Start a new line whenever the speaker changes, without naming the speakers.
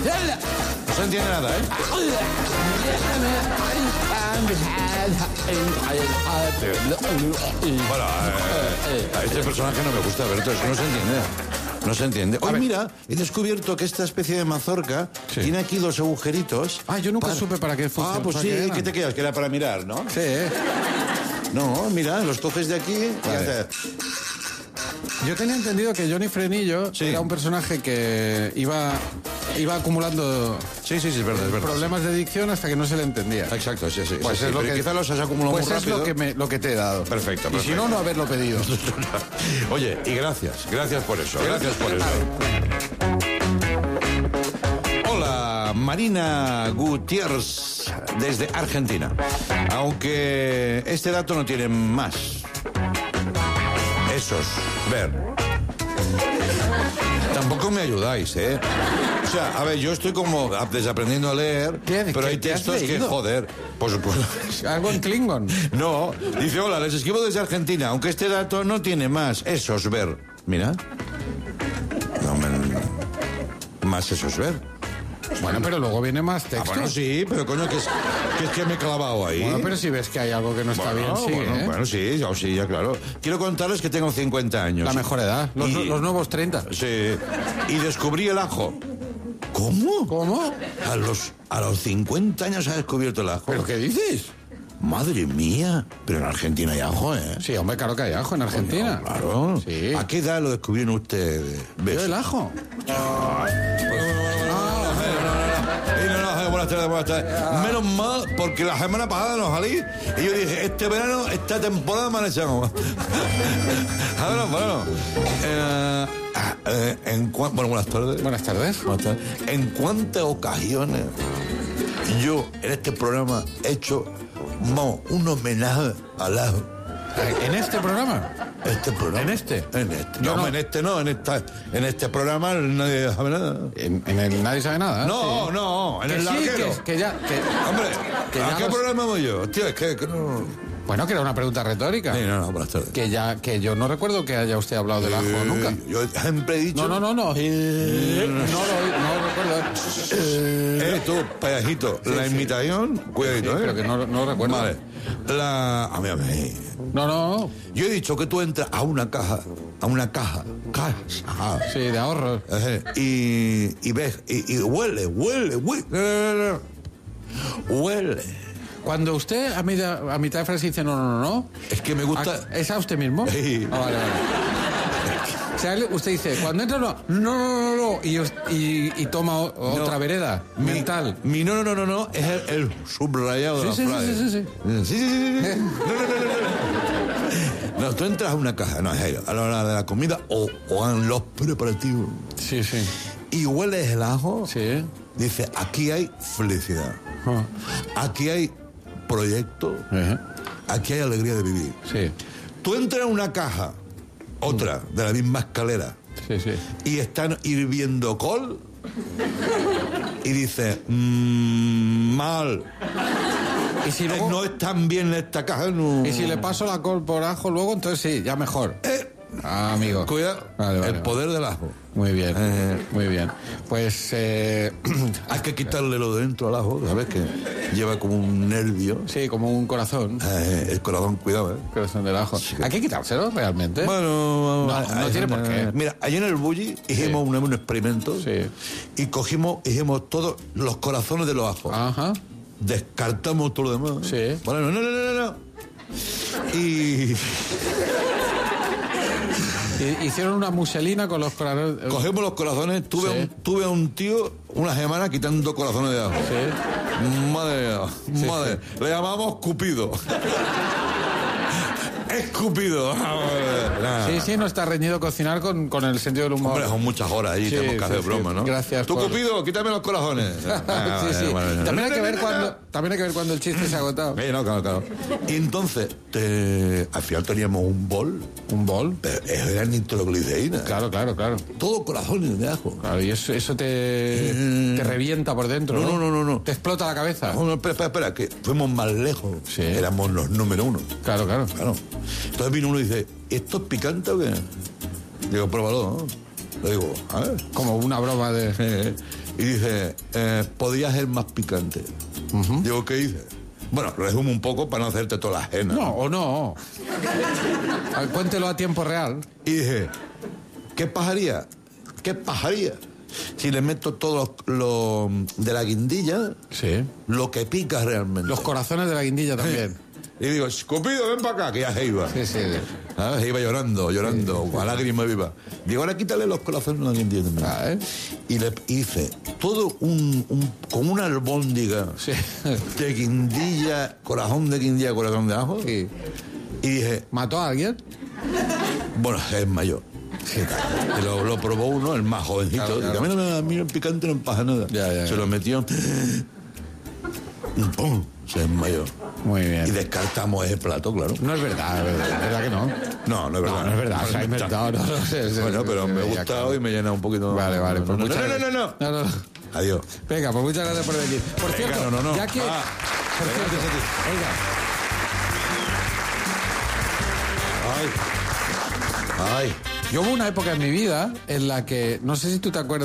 No se entiende nada, ¿eh? Bueno, a este personaje no me gusta, Berto, es que no se entiende. No se entiende. Hoy, mira, he descubierto que esta especie de mazorca tiene aquí dos agujeritos.
Ah, yo nunca supe para qué funciona.
Ah, pues sí, ¿qué te quedas? Que era para mirar, ¿no?
Sí,
No, mira, los coges de aquí y haces...
Yo tenía entendido que Johnny Frenillo era un personaje que iba acumulando
Sí, es verdad, es verdad.
problemas de dicción hasta que no se le entendía.
Exacto, sí.
Pues
sí,
es lo
pero
que
quizá los has acumulado
pues
muy
es
rápido.
lo que te he dado.
Perfecto.
Y si no haberlo pedido.
Oye, y gracias por eso, gracias por eso. Hola, Marina Gutiérrez, desde Argentina. Aunque este dato no tiene más. Esos, ver. Tampoco me ayudáis, ¿eh? O sea, a ver, yo estoy como desaprendiendo a leer, pero hay textos que, joder, pues...
Algo en Klingon.
No, dice, hola, les escribo desde Argentina, aunque este dato no tiene más. Esos, ver. Mira. No, más esos, ver.
Bueno, pero luego viene más texto.
Bueno, sí, pero coño, que es que me he clavado ahí.
Bueno, pero si ves que hay algo que no está bien, sigue,
Bueno, sí, ya claro. Quiero contarles que tengo 50 años.
La mejor edad, los nuevos 30.
Sí, y descubrí el ajo. ¿Cómo? A los 50 años ha descubierto el ajo.
¿Pero qué dices?
Madre mía, pero en Argentina hay ajo, ¿eh?
Sí, hombre, claro que hay ajo en Argentina.
Bueno, claro.
Sí.
¿A qué edad lo descubrieron ustedes?
¿Yo el ajo?
Buenas tardes. Menos mal, porque la semana pasada no salí y yo dije, este verano, esta temporada manejamos. Bueno. Buenas tardes.
Buenas tardes.
¿En cuántas ocasiones yo en este programa he hecho un homenaje al ajo?
¿En este programa?
¿Este programa?
¿En este?
En este.
Yo no.
En este programa nadie sabe nada.
En el nadie sabe nada.
No, en el larguero. Hombre, ¿a qué programa voy yo? Tío, es que no...
Bueno, que era una pregunta retórica.
Sí, no, buenas tardes.
Que yo no recuerdo que haya usted hablado del ajo nunca.
Yo siempre he dicho...
No. No recuerdo.
Tú, payasito, la imitación, cuidadito,
sí, pero que no recuerdo.
Vale. A mí.
No.
Yo he dicho que tú entras a una caja.
Sí, de ahorros.
Y ves, y huele.
Cuando usted a mitad de frase dice no.
Es que me gusta...
¿Es a usted mismo?
Sí.
Vale. O sea, usted dice, cuando entra no, y toma otra vereda mental.
Mi no, es el subrayado de la frase.
Sí.
No, tú entras a una caja, a la hora de la comida o en los preparativos.
Sí.
Y hueles el ajo.
Sí.
Dice, aquí hay felicidad. Aquí hay proyecto. Aquí hay alegría de vivir.
Sí.
Tú entras en una caja, otra, de la misma escalera.
Sí.
Y están hirviendo col. Y dices, mal.
¿Y si luego...
No están bien en esta caja, no.
Y si le paso la col por ajo luego, entonces sí, ya mejor. Amigo.
Cuidado.
Vale.
El poder del ajo.
Muy bien. Pues...
Hay que quitarle lo de dentro al ajo, ¿sabes? Que lleva como un nervio.
Sí, como un corazón.
El corazón, cuidado, ¿eh?
Corazón del ajo.
Sí.
¿Hay que quitárselo realmente?
Bueno,
no tiene por qué.
Mira, allí en el Bulli hicimos un experimento.
Sí.
Y hicimos todos los corazones de los ajos.
Ajá.
Descartamos todo lo demás.
Sí.
Bueno, no. Y
hicieron una muselina con los corazones.
Cogemos los corazones. Tuve a un tío una semana quitando corazones de ajo.
Sí.
Madre. Le llamamos Cupido. Escupido.
Sí, no está reñido cocinar con el sentido del humor.
Hombre, son muchas horas allí, tenemos que hacer broma, ¿no?
Gracias.
Tú, Cupido, quítame los corazones.
Sí. También hay que ver cuando el chiste se ha agotado.
Claro. Y entonces, al final teníamos un bol.
¿Un bol?
Pero era nitroglicerina.
Claro.
Todo corazones de ajo.
Claro, y eso te revienta por dentro, ¿no?
No.
Te explota la cabeza.
No, espera, que fuimos más lejos.
Sí.
Éramos los número 1.
Claro.
Entonces vino uno y dice, ¿esto es picante o qué? Digo, pruébalo, ¿no? Le digo, a ver.
Como una broma de...
Y dice, podía ser más picante. Digo, ¿qué dice? Bueno, resumo un poco para no hacerte toda la ajena.
No, o no. Cuéntelo a tiempo real.
Y dije, ¿qué pasaría? Si le meto todo lo de la guindilla,
Sí.
lo que pica realmente.
Los corazones de la guindilla también.
Y digo, Cupido, ven para acá, que ya se iba.
Sí, sí.
¿Sabes? Se iba llorando, a lágrimas viva. Digo, ahora quítale los corazones a la guindilla también. Y le hice todo con una albóndiga
Sí.
de guindilla, corazón de guindilla, corazón de ajo.
Sí.
Y dije,
¿Mató a alguien?
bueno, es mayor.
Sí.
Y lo probó uno, el más jovencito.
Claro, claro.
Dice, a mí el picante no me pasa nada.
Ya.
Se lo metió. ¡Pum! Se desmayó.
Muy bien.
Y descartamos ese plato, claro.
No es verdad, ¿verdad que no?
No es verdad.
No es verdad, se ha inventado. No sé,
Bueno, pero me ha gustado y me llena un poquito.
Vale. Pues
No.
No.
Adiós.
Venga, pues muchas gracias por venir. Por
Venga,
cierto,
no.
ya que... Por cierto, oiga,
Ay.
yo hubo una época en mi vida en la que, no sé si tú te acuerdas,